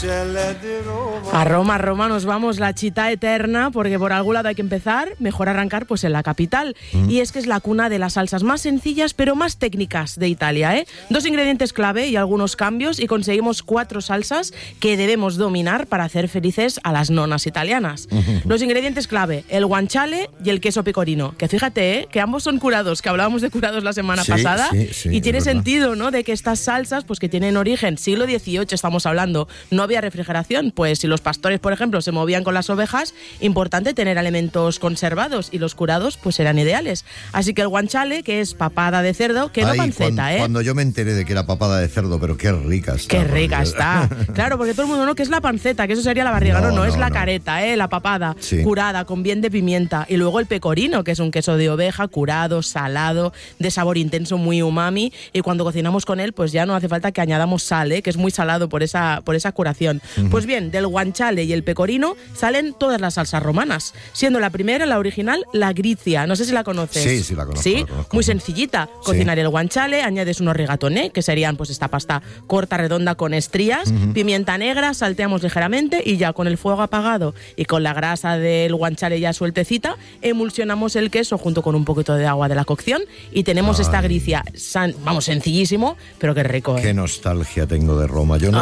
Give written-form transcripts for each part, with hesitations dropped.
A Roma nos vamos, la città eterna, porque por algún lado hay que empezar, mejor arrancar pues en la capital. Y es que es la cuna de las salsas más sencillas pero más técnicas de Italia, ¿eh? 2 ingredientes clave y algunos cambios y conseguimos 4 salsas que debemos dominar para hacer felices a las nonas italianas. Los ingredientes clave, el guanciale y el queso pecorino, que fíjate, que ambos son curados, que hablábamos de curados la semana pasada, y tiene sentido, ¿no?, de que estas salsas, pues que tienen origen siglo XVIII, estamos hablando, no había refrigeración, pues si los pastores, por ejemplo, se movían con las ovejas, importante tener alimentos conservados, y los curados pues eran ideales. Así que el guanciale, que es papada de cerdo, que no panceta, cuando yo me enteré de que era papada de cerdo, pero qué rica está. Qué rica está. Claro, porque todo el mundo, no, que es la panceta, que eso sería la barriga. No, es la careta, la papada, curada, con bien de pimienta. Y luego el pecorino, que es un queso de oveja, curado, salado, de sabor intenso, muy umami. Y cuando cocinamos con él, pues ya no hace falta que añadamos sal, que es muy salado por esa curación. Pues bien, del guanciale y el pecorino salen todas las salsas romanas, siendo la primera, la original, la grizia. No sé si la conoces. Sí, la conozco. ¿Sí? La conozco. Muy sencillita. Cocinar el guanciale, añades unos rigatoni, que serían pues esta pasta corta, redonda, con estrías, pimienta negra, salteamos ligeramente y ya con el fuego apagado y con la grasa del guanciale ya sueltecita, emulsionamos el queso junto con un poquito de agua de la cocción y tenemos esta grizia, sencillísimo, pero qué rico. Qué nostalgia tengo de Roma. Yo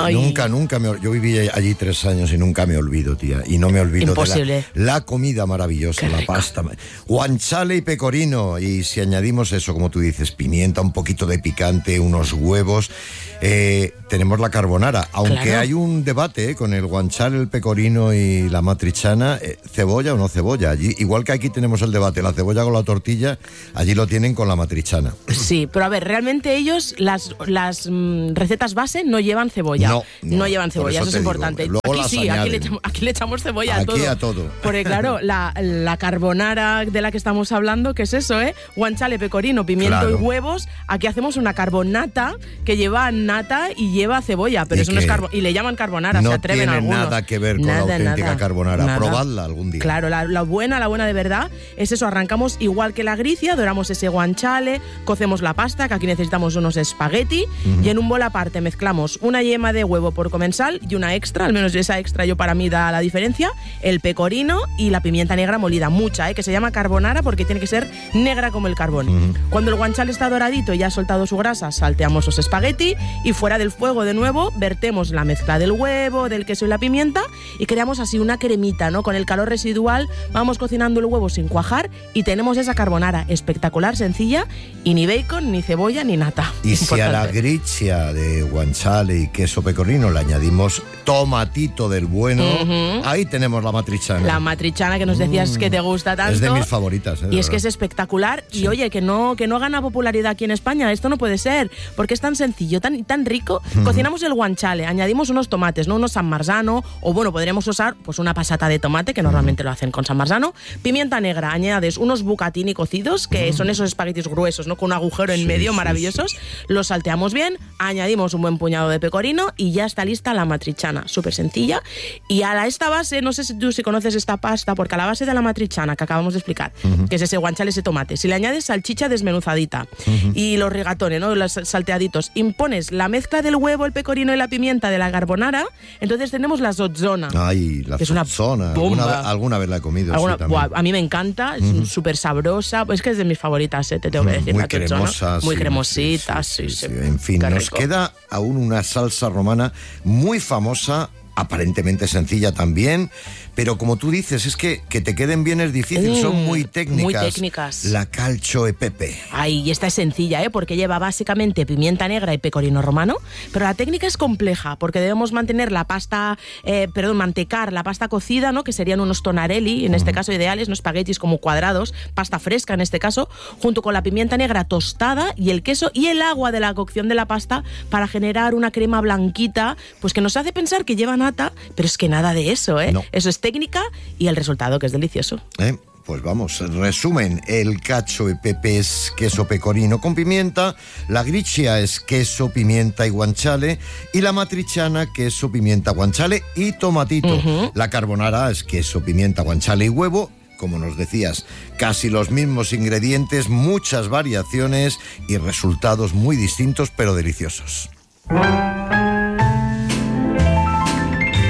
yo viví allí 3 años y nunca me olvido, tía. Y no me olvido de la comida maravillosa, la pasta. Guanciale y pecorino. Y si añadimos eso, como tú dices, pimienta, un poquito de picante, unos huevos, tenemos la carbonara. Aunque hay un debate con el guanciale, el pecorino y la matriciana, cebolla o no cebolla. Allí, igual que aquí tenemos el debate, la cebolla con la tortilla, allí lo tienen con la matriciana. Sí, pero a ver, realmente ellos, las recetas base no llevan cebolla. No llevan cebolla, eso es importante. Aquí le echamos cebolla a todo. Porque claro, la carbonara de la que estamos hablando, ¿qué es eso, Guanciale, pecorino, pimiento y huevos. Aquí hacemos una carbonata que lleva nata y lleva cebolla, pero eso no es y le llaman carbonara, se atreven algunos. No tiene nada que ver con la auténtica carbonara. Probadla algún día. Claro, la buena de verdad es eso. Arrancamos igual que la grizia, doramos ese guanciale, cocemos la pasta, que aquí necesitamos unos espagueti, y en un bol aparte mezclamos una yema de huevo por comensal y una extra, al menos esa extra para mí da la diferencia, el pecorino y la pimienta negra molida, mucha, que se llama carbonara porque tiene que ser negra como el carbón. Cuando el guanciale está doradito y ya ha soltado su grasa, salteamos los espagueti y fuera del fuego de nuevo vertemos la mezcla del huevo, del queso y la pimienta y creamos así una cremita, ¿no? Con el calor residual vamos cocinando el huevo sin cuajar y tenemos esa carbonara espectacular, sencilla, y ni bacon, ni cebolla, ni nata. Y si a la grizia de guanciale y queso pecorino le añadimos tomatito del bueno, ahí tenemos la matriciana. La matriciana que nos decías que te gusta tanto. Es de mis favoritas. Y es que es espectacular. Sí. Y oye, que no gana popularidad aquí en España. Esto no puede ser, porque es tan sencillo, tan rico. Cocinamos el guanciale, añadimos unos tomates, ¿no? Unos San Marzano, o bueno, podremos usar pues una pasata de tomate, que normalmente lo hacen con San Marzano. Pimienta negra, añades unos bucatini cocidos, que son esos espaguetis gruesos, ¿no? Con un agujero en medio, maravillosos. Los salteamos bien, añadimos un buen puñado de pecorino y ya está lista la matriciana. Súper sencilla. Y a esta base, no sé si tú conoces esta pasta, porque a la base de la matriciana que acabamos de explicar, que es ese guanciale, ese tomate, si le añades salchicha desmenuzadita y los rigatoni, ¿no? Los salteaditos, impones la mezcla del huevo, el pecorino y la pimienta de la carbonara, entonces tenemos la zozzona. Ay, la zozzona. Alguna vez la he comido. A mí me encanta, es súper sabrosa, es que es de mis favoritas, te tengo que decir. Muy cremosa. Muy cremosita, sí. En fin, nos queda aún una salsa romana muy famosa, aparentemente sencilla también, pero como tú dices, es que te queden bien es difícil, son muy técnicas. Muy técnicas. La calcio e pepe. Ay, y esta es sencilla, porque lleva básicamente pimienta negra y pecorino romano, pero la técnica es compleja, porque debemos mantener la pasta, mantecar la pasta cocida, ¿no? Que serían unos tonarelli, en este caso ideales, no espaguetis como cuadrados, pasta fresca en este caso, junto con la pimienta negra tostada y el queso y el agua de la cocción de la pasta para generar una crema blanquita, pues que nos hace pensar que lleva nata, pero es que nada de eso, No. Eso es técnica y el resultado que es delicioso. Pues vamos, resumen, el cacio e pepe es queso pecorino con pimienta, la grizia es queso, pimienta y guanciale, y la matriciana queso, pimienta, guanciale y tomatito. La carbonara es queso, pimienta, guanciale y huevo. Como nos decías, casi los mismos ingredientes, muchas variaciones y resultados muy distintos pero deliciosos.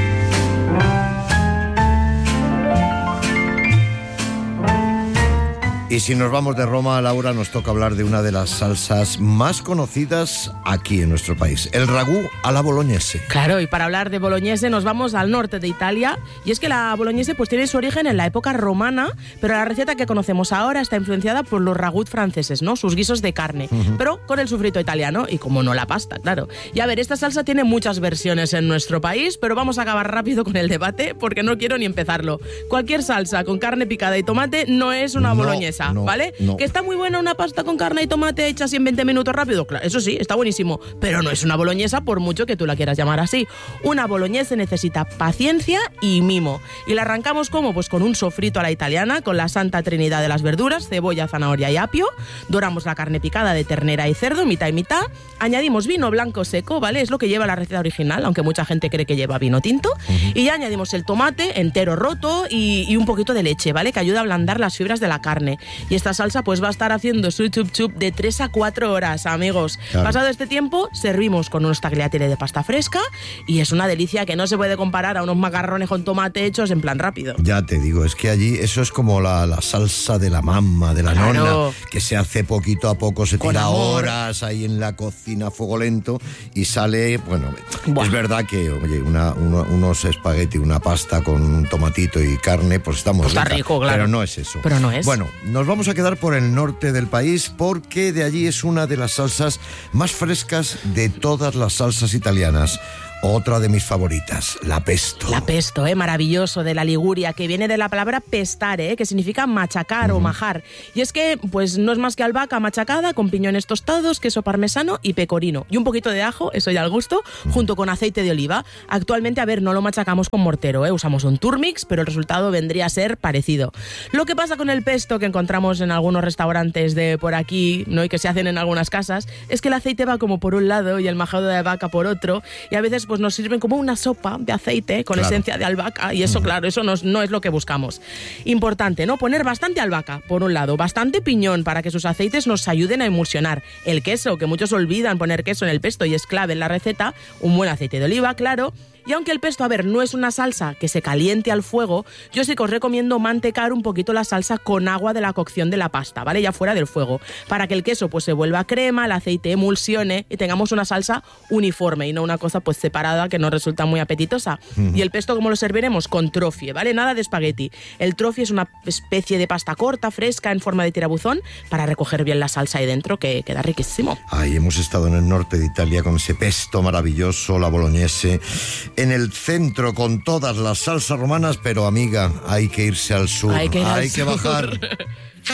Y si nos vamos de Roma, Laura, nos toca hablar de una de las salsas más conocidas aquí en nuestro país, el ragú a la boloñese. Claro, y para hablar de boloñese nos vamos al norte de Italia, y es que la boloñese pues tiene su origen en la época romana, pero la receta que conocemos ahora está influenciada por los ragú franceses, ¿no? Sus guisos de carne, pero con el sofrito italiano y como no la pasta, claro. Y a ver, esta salsa tiene muchas versiones en nuestro país, pero vamos a acabar rápido con el debate porque no quiero ni empezarlo. Cualquier salsa con carne picada y tomate no es una boloñesa. ¿Vale? Que está muy buena una pasta con carne y tomate hecha así en 20 minutos rápido, claro, eso sí, está buenísimo, pero no es una boloñesa por mucho que tú la quieras llamar así. Una boloñesa necesita paciencia y mimo. Y la arrancamos ¿cómo? Pues con un sofrito a la italiana, con la santa trinidad de las verduras, cebolla, zanahoria y apio. Doramos la carne picada de ternera y cerdo, mitad y mitad. Añadimos vino blanco seco, ¿vale? Es lo que lleva la receta original, aunque mucha gente cree que lleva vino tinto. Y ya añadimos el tomate entero roto y un poquito de leche, ¿vale? Que ayuda a ablandar las fibras de la carne. Y esta salsa pues va a estar haciendo su chup chup de 3 a 4 horas, amigos. Claro. Pasado este tiempo, servimos con unos tagliatelle de pasta fresca y es una delicia que no se puede comparar a unos macarrones con tomate hechos en plan rápido. Ya te digo, es que allí eso es como la salsa de la mamma, de la nonna, que se hace poquito a poco, se tira horas ahí en la cocina a fuego lento y sale, bueno, es verdad que, oye, unos espagueti, una pasta con un tomatito y carne, pues está muy rica, está rico, claro. Pero no es eso. Pero no es. Bueno, nos vamos a quedar por el norte del país porque de allí es una de las salsas más frescas de todas las salsas italianas. Otra de mis favoritas, la pesto. La pesto, maravilloso, de la Liguria, que viene de la palabra pestare, que significa machacar o majar. Y es que, pues, no es más que albahaca machacada con piñones tostados, queso parmesano y pecorino. Y un poquito de ajo, eso ya al gusto, junto con aceite de oliva. Actualmente, a ver, no lo machacamos con mortero, usamos un turmix, pero el resultado vendría a ser parecido. Lo que pasa con el pesto que encontramos en algunos restaurantes de por aquí, ¿no? Y que se hacen en algunas casas, es que el aceite va como por un lado y el majado de albahaca por otro, y a veces pues nos sirven como una sopa de aceite con esencia de albahaca y eso, claro, eso no es lo que buscamos. Importante, ¿no? Poner bastante albahaca, por un lado, bastante piñón para que sus aceites nos ayuden a emulsionar. El queso, que muchos olvidan poner queso en el pesto y es clave en la receta, un buen aceite de oliva, claro. Y aunque el pesto, a ver, no es una salsa que se caliente al fuego, yo sí que os recomiendo mantecar un poquito la salsa con agua de la cocción de la pasta, ¿vale? Ya fuera del fuego, para que el queso pues se vuelva crema, el aceite emulsione y tengamos una salsa uniforme y no una cosa pues separada que nos resulta muy apetitosa. Y el pesto, ¿cómo lo serviremos? Con trofie, ¿vale? Nada de espagueti. El trofie es una especie de pasta corta, fresca, en forma de tirabuzón, para recoger bien la salsa ahí dentro, que queda riquísimo. Ahí hemos estado en el norte de Italia con ese pesto maravilloso, la boloñese. En el centro con todas las salsas romanas, pero amiga, hay que irse al sur, hay que bajar.